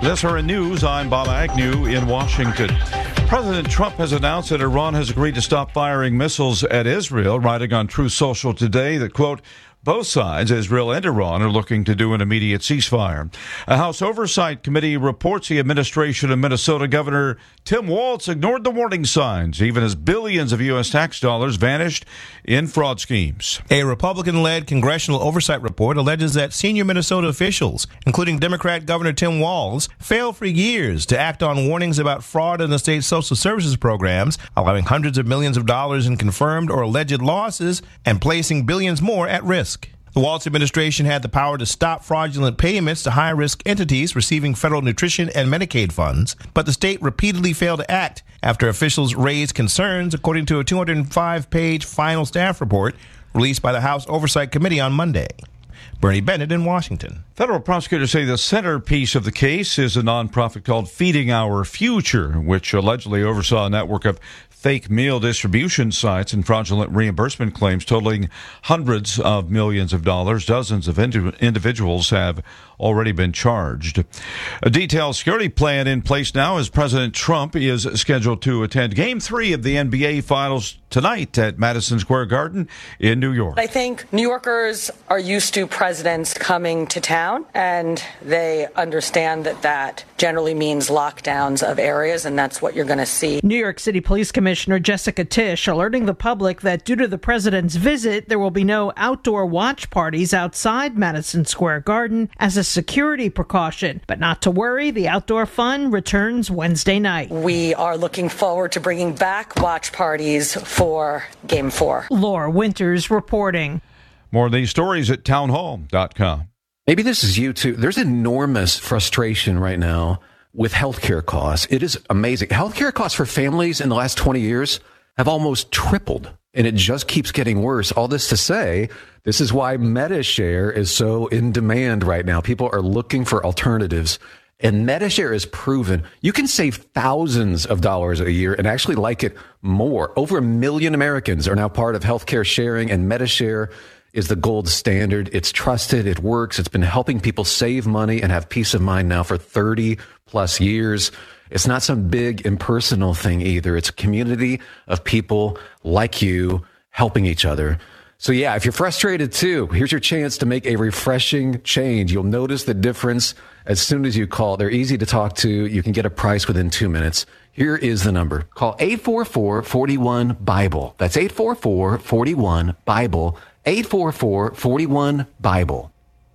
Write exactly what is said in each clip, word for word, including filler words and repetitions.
S R N News, I'm Bob Agnew in Washington. President Trump has announced that Iran has agreed to stop firing missiles at Israel, writing on Truth Social today that, quote, both sides, Israel and Iran, are looking to do an immediate ceasefire. A House Oversight Committee reports the administration of Minnesota Governor Tim Walz ignored the warning signs, even as billions of U S tax dollars vanished in fraud schemes. A Republican-led congressional oversight report alleges that senior Minnesota officials, including Democrat Governor Tim Walz, failed for years to act on warnings about fraud in the state's social services programs, allowing hundreds of millions of dollars in confirmed or alleged losses and placing billions more at risk. The Walz administration had the power to stop fraudulent payments to high-risk entities receiving federal nutrition and Medicaid funds, but the state repeatedly failed to act after officials raised concerns, according to a two hundred five page final staff report released by the House Oversight Committee on Monday. Bernie Bennett in Washington. Federal prosecutors say the centerpiece of the case is a nonprofit called Feeding Our Future, which allegedly oversaw a network of fake meal distribution sites and fraudulent reimbursement claims totaling hundreds of millions of dollars. Dozens of indi- individuals have already been charged. A detailed security plan in place now as President Trump is scheduled to attend Game three of the N B A Finals tonight at Madison Square Garden in New York. I think New Yorkers are used to presidents coming to town, and they understand that that generally means lockdowns of areas, and that's what you're going to see. New York City Police Commissioner Jessica Tisch alerting the public that due to the president's visit, there will be no outdoor watch parties outside Madison Square Garden as a security precaution. But not to worry, the outdoor fun returns Wednesday night. We are looking forward to bringing back watch parties for Game four. Laura Winters reporting. More of these stories at townhall dot com. Maybe this is you too. There's enormous frustration right now with healthcare costs. It is amazing. Healthcare costs for families in the last twenty years have almost tripled, and it just keeps getting worse. All this to say, this is why MediShare is so in demand right now. People are looking for alternatives, and MediShare is proven you can save thousands of dollars a year and actually like it more. Over a million Americans are now part of healthcare sharing, and MediShare is the gold standard. It's trusted. It works. It's been helping people save money and have peace of mind now for thirty plus years. It's not some big impersonal thing either. It's a community of people like you helping each other. So yeah, if you're frustrated too, here's your chance to make a refreshing change. You'll notice the difference as soon as you call. They're easy to talk to. You can get a price within two minutes. Here is the number. Call eight four four, four one, BIBLE. That's eight four four, four one, BIBLE. eight four four, four one, BIBLE.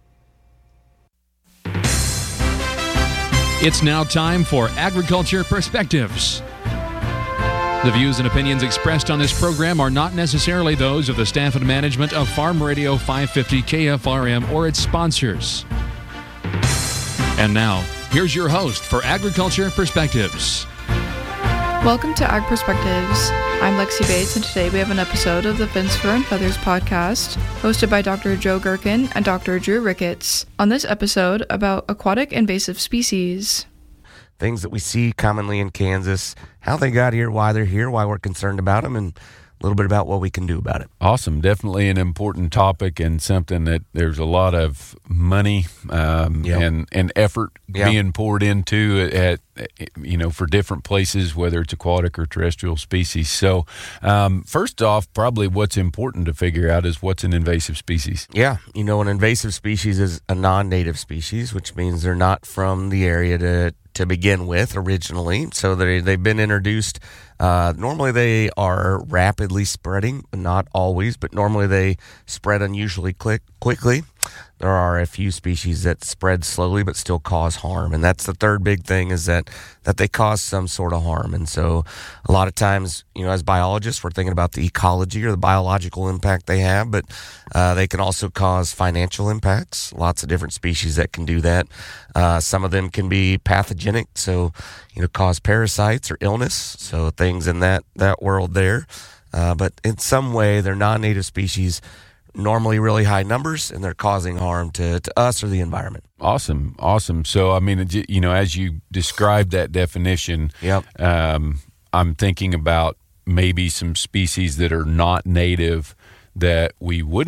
It's now time for Agriculture Perspectives. The views and opinions expressed on this program are not necessarily those of the staff and management of Farm Radio five fifty K F R M or its sponsors. And now, here's your host for Agriculture Perspectives. Welcome to Ag Perspectives. I'm Lexi Bates, and today we have an episode of the Fence, Fur, and Feathers podcast, hosted by Doctor Joe Gherkin and Doctor Drew Ricketts. On this episode, about aquatic invasive species. Things that we see commonly in Kansas, how they got here, why they're here, why we're concerned about them, and a little bit about what we can do about it. Awesome. Definitely an important topic and something that there's a lot of money um, yep. and, and effort yep. being poured into at, you know, for different places, whether it's aquatic or terrestrial species. So um, first off, probably what's important to figure out is what's an invasive species. Yeah. You know, an invasive species is a non-native species, which means they're not from the area to to begin with originally. So they, they've been introduced. Uh, normally they are rapidly spreading, but not always, but normally they spread unusually quick, quickly. There are a few species that spread slowly but still cause harm. And that's the third big thing, is that, that they cause some sort of harm. And so a lot of times, you know, as biologists, we're thinking about the ecology or the biological impact they have, but uh, they can also cause financial impacts. Lots of different species that can do that. Uh, some of them can be pathogenic, so, you know, cause parasites or illness. So things in that, that world there. Uh, but in some way, they're non-native species, normally really high numbers, and they're causing harm to, to us or the environment. Awesome. Awesome. So, I mean, you know, as you described that definition, yep. um, I'm thinking about maybe some species that are not native that we wouldn't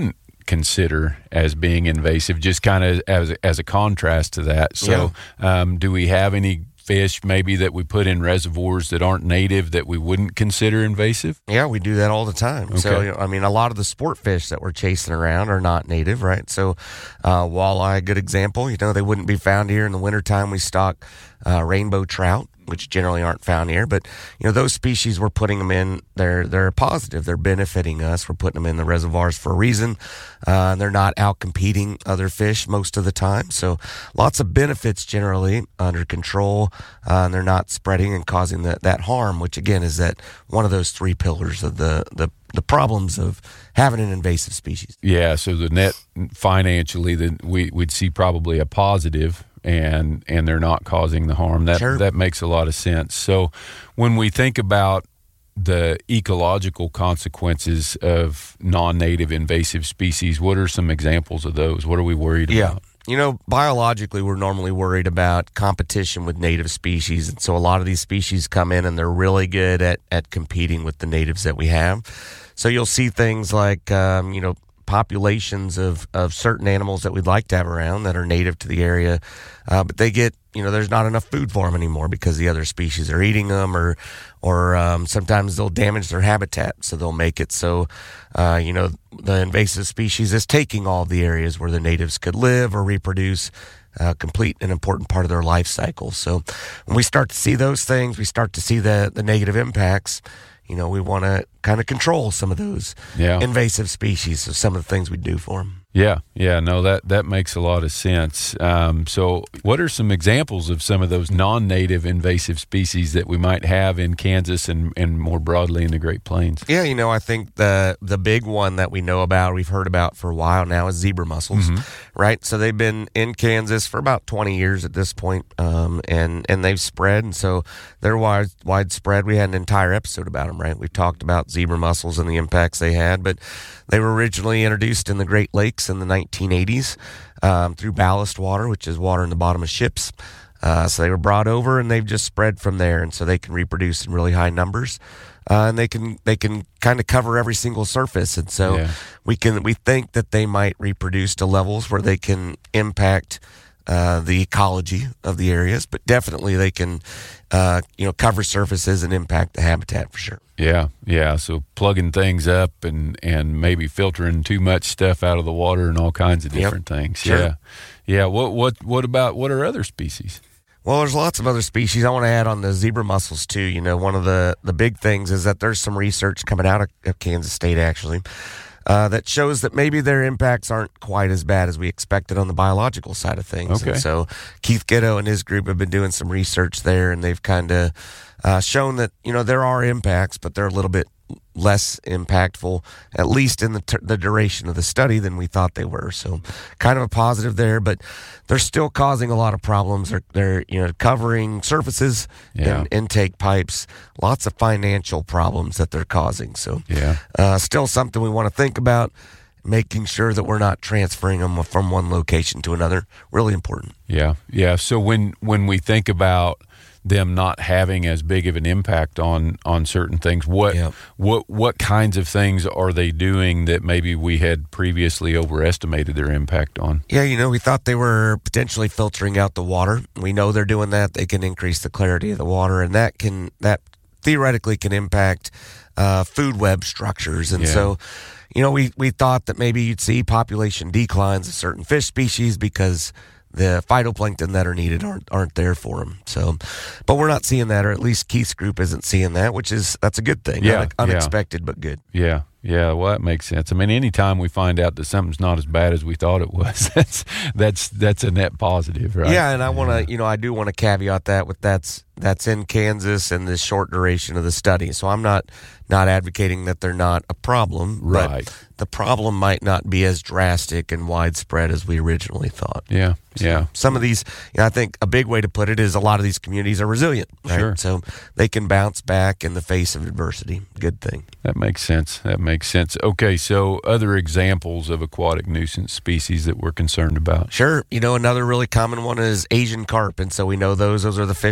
consider as being invasive, just kind of as as a contrast to that. So, yeah. um, do we have any fish maybe that we put in reservoirs that aren't native that we wouldn't consider invasive? Yeah, we do that all the time. Okay. So, you know, I mean, a lot of the sport fish that we're chasing around are not native, right? So, uh, walleye, good example. You know, they wouldn't be found here in the wintertime. We stock uh, rainbow trout, which generally aren't found here. But, you know, those species, we're putting them in, they're they're positive. They're benefiting us. We're putting them in the reservoirs for a reason. Uh, they're not out competing other fish most of the time. So lots of benefits generally under control, uh, and they're not spreading and causing that, that harm, which, again, is that one of those three pillars of the, the, the problems of having an invasive species. Yeah, so the net financially, the, we, we'd see probably a positive, and and they're not causing the harm. That Sure. that makes a lot of sense. So when we think about the ecological consequences of non-native invasive species, what are some examples of those? What are we worried Yeah. about? You know, biologically, we're normally worried about competition with native species. And so a lot of these species come in and they're really good at, at competing with the natives that we have. So you'll see things like, um, you know, populations of, of certain animals that we'd like to have around that are native to the area, uh, but they get, you know, there's not enough food for them anymore because the other species are eating them, or or um, sometimes they'll damage their habitat, so they'll make it so, uh, you know, the invasive species is taking all the areas where the natives could live or reproduce, uh, complete an important part of their life cycle. So when we start to see those things, we start to see the, the negative impacts. You know, we want to kind of control some of those yeah. invasive species, so some of the things we do for them. Yeah, yeah, no, that, that makes a lot of sense. Um, so what are some examples of some of those non-native invasive species that we might have in Kansas and, and more broadly in the Great Plains? Yeah, you know, I think the the big one that we know about, we've heard about for a while now, is zebra mussels, mm-hmm. right? So they've been in Kansas for about twenty years at this point, um, and, and they've spread, and so they're wide, widespread. We had an entire episode about them, right? We've talked about zebra mussels and the impacts they had, but they were originally introduced in the Great Lakes in the nineteen eighties um, through ballast water, which is water in the bottom of ships. Uh, so they were brought over, and they've just spread from there, and so they can reproduce in really high numbers, uh, and they can they can kind of cover every single surface, and so yeah. we can we think that they might reproduce to levels where they can impact uh, the ecology of the areas, but definitely they can uh, you know cover surfaces and impact the habitat for sure. Yeah, yeah. So plugging things up and, and maybe filtering too much stuff out of the water and all kinds of different yep. things. Sure. Yeah, yeah. What what what about what are other species? Well, there's lots of other species. I want to add on the zebra mussels too. You know, one of the, the big things is that there's some research coming out of, of Kansas State actually uh, that shows that maybe their impacts aren't quite as bad as we expected on the biological side of things. Okay. And so Keith Ghetto and his group have been doing some research there, and they've kind of uh, shown that, you know, there are impacts, but they're a little bit less impactful, at least in the ter- the duration of the study, than we thought they were. So kind of a positive there, but they're still causing a lot of problems. They're, they're you know, covering surfaces Yeah. and intake pipes, lots of financial problems that they're causing. So Yeah. uh, still something we want to think about, making sure that we're not transferring them from one location to another. Really important. Yeah, yeah. So when when we think about them not having as big of an impact on on certain things, what Yep. what what kinds of things are they doing that maybe we had previously overestimated their impact on? Yeah, you know, we thought they were potentially filtering out the water. We know they're doing that. They can increase the clarity of the water, and that can that theoretically can impact uh, food web structures. And Yeah. so, you know, we, we thought that maybe you'd see population declines of certain fish species because the phytoplankton that are needed aren't aren't there for them. So, but we're not seeing that, or at least Keith's group isn't seeing that, which is that's a good thing. Yeah, Une- unexpected, but good. Yeah, yeah. Well, that makes sense. I mean, anytime we find out that something's not as bad as we thought it was, that's that's that's a net positive, right? Yeah, and I want to, you know, I do want to caveat that with that's that's in Kansas and the short duration of the study. So I'm not not advocating that they're not a problem, Right. but the problem might not be as drastic and widespread as we originally thought. Yeah, yeah. Some of these, you know, I think a big way to put it is a lot of these communities are resilient, right? Sure. So they can bounce back in the face of adversity. Good thing. That makes sense. That makes sense. Okay, so other examples of aquatic nuisance species that we're concerned about. Sure. You know, another really common one is Asian carp. And so we know those, those are the fish that jump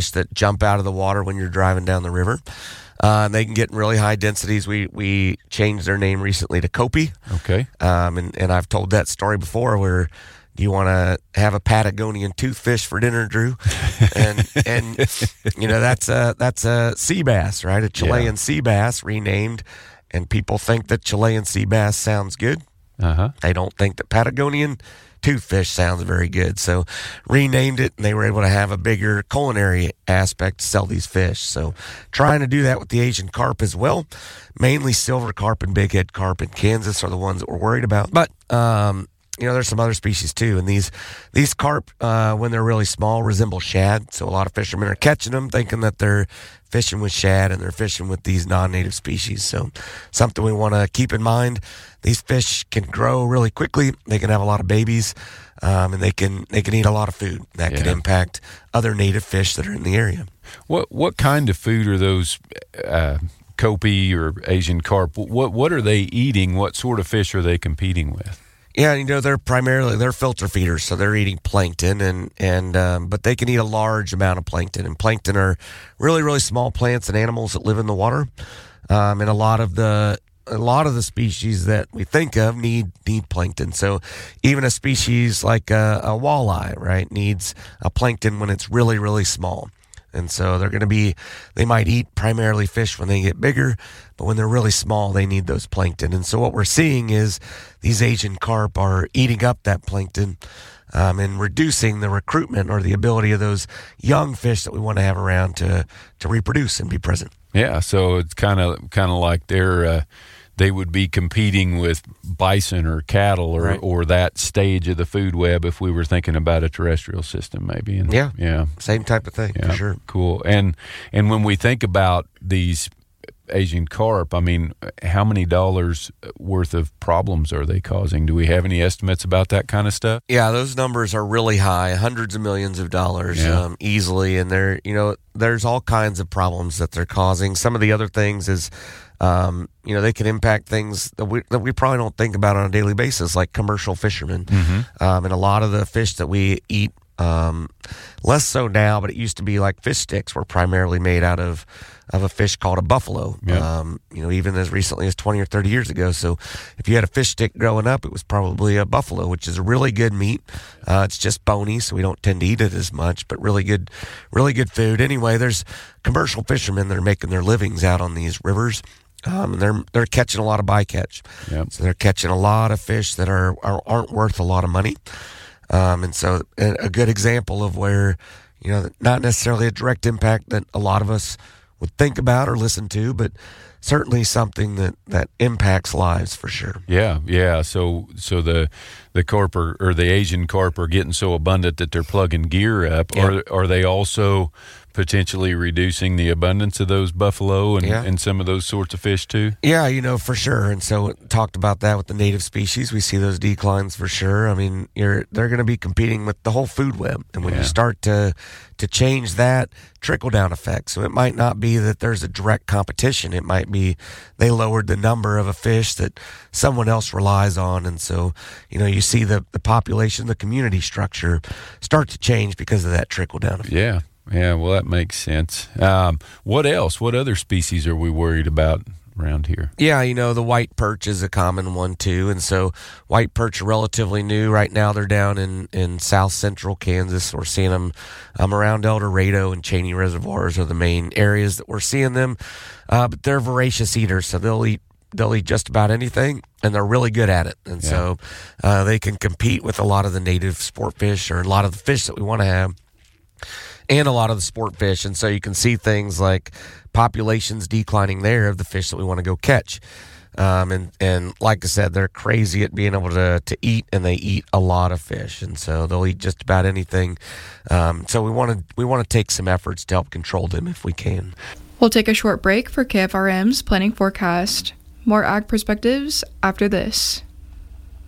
jump out of the water when you're driving down the river. Uh, and they can get in really high densities. We we changed their name recently to Kopi. Okay. Um, and, and I've told that story before where do you want to have a Patagonian toothfish for dinner, Drew? And, and you know, that's a, that's a sea bass, right? A Chilean yeah. sea bass renamed. And people think that Chilean sea bass sounds good. Uh-huh. They don't think that Patagonian toothfish sounds very good. So renamed it, and they were able to have a bigger culinary aspect to sell these fish. So trying to do that with the Asian carp as well. Mainly silver carp and bighead carp in Kansas are the ones that we're worried about. But, um, you know, there's some other species too. And these these carp, uh, when they're really small, resemble shad. So a lot of fishermen are catching them thinking that they're fishing with shad, and they're fishing with these non-native species. So something we want to keep in mind. These fish can grow really quickly. They can have a lot of babies, um, and they can they can eat a lot of food. That yeah. could impact other native fish that are in the area. What what kind of food are those uh, Kopi or Asian carp? What what are they eating? What sort of fish are they competing with? Yeah, you know, they're primarily, they're filter feeders, so they're eating plankton, and, and um, but they can eat a large amount of plankton, and plankton are really, really small plants and animals that live in the water, um, and a lot of the a lot of the species that we think of need need plankton. So even a species like a, a walleye, right, needs a plankton when it's really, really small. And so they're going to be, they might eat primarily fish when they get bigger, but when they're really small, they need those plankton. And so what we're seeing is these Asian carp are eating up that plankton um, and reducing the recruitment or the ability of those young fish that we want to have around to, to reproduce and be present. Yeah, so it's kind of kind of like they're uh, they would be competing with bison or cattle or, right. or that stage of the food web if we were thinking about a terrestrial system maybe. And, yeah, yeah, same type of thing, yeah, for sure. Cool. And and when we think about these Asian carp, I mean, how many dollars worth of problems are they causing? Do we have any estimates about that kind of stuff? Yeah, those numbers are really high, hundreds of millions of dollars yeah. um, easily. And they're, you know, there's all kinds of problems that they're causing. Some of the other things is, um, you know, they can impact things that we, that we probably don't think about on a daily basis, like commercial fishermen. Mm-hmm. Um, and a lot of the fish that we eat, um, less so now, but it used to be like fish sticks were primarily made out of of a fish called a buffalo, yeah. um, you know, even as recently as twenty or thirty years ago. So if you had a fish stick growing up, it was probably a buffalo, which is a really good meat. Uh, it's just bony, so we don't tend to eat it as much, but really good, really good food. Anyway, there's commercial fishermen that are making their livings out on these rivers. Um, and they're they're catching a lot of bycatch. Yep. So they're catching a lot of fish that are, are aren't worth a lot of money. Um, and so a good example of where, you know, not necessarily a direct impact that a lot of us would think about or listen to, but certainly something that, that impacts lives for sure. Yeah, yeah. So so the the carp are, or the Asian carp are getting so abundant that they're plugging gear up. Yeah. Are are they also potentially reducing the abundance of those buffalo and, yeah. and some of those sorts of fish too? Yeah, you know, for sure. And so talked about that with the native species. We see those declines for sure. I mean, you're they're going to be competing with the whole food web. And when yeah. you start to to change that, trickle-down effect. So it might not be that there's a direct competition. It might be they lowered the number of a fish that someone else relies on. And so, you know, you see the, the population, the community structure start to change because of that trickle-down effect. Yeah. Yeah, well, that makes sense. Um, what else? What other species are we worried about around here? Yeah, you know, the white perch is a common one too. And so white perch are relatively new. Right now they're down in, in south central Kansas. We're seeing them um, around El Dorado and Cheney reservoirs are the main areas that we're seeing them. Uh, but they're voracious eaters, so they'll eat they'll eat just about anything, and they're really good at it. And yeah. so uh, they can compete with a lot of the native sport fish or a lot of the fish that we want to have, and a lot of the sport fish. And so you can see things like populations declining there of the fish that we want to go catch. Um, and, and like I said, they're crazy at being able to, to eat, and they eat a lot of fish. And so they'll eat just about anything. Um, so we want to we want to take some efforts to help control them if we can. We'll take a short break for K F R M's planning forecast. More Ag Perspectives after this.